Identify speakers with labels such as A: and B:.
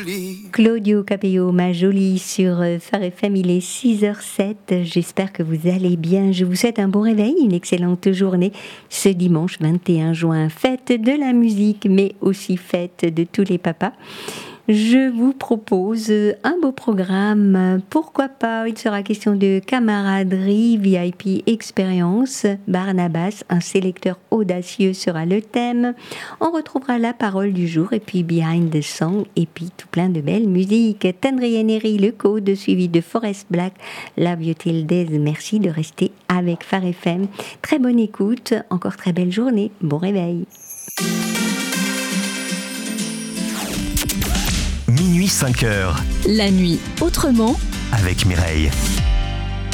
A: jolie.
B: Claudio Capello, ma jolie, sur Phare FM, il est 6h07. J'espère que vous allez bien. Je vous souhaite un bon réveil, une excellente journée. Ce dimanche 21 juin, fête de la musique, mais aussi fête de tous les papas. Je vous propose un beau programme. Pourquoi pas, il sera question de camaraderie, VIP expérience. Barnabas, un sélecteur audacieux sera le thème. On retrouvera la parole du jour et puis Behind the Song et puis tout plein de belles musiques. Tendrie Neri, le code, suivi de Forest Black, Love You Till Days. Merci de rester avec Phare FM. Très bonne écoute, encore très belle journée. Bon réveil.
C: Minuit 5h.
D: La nuit autrement
C: Avec Mireille.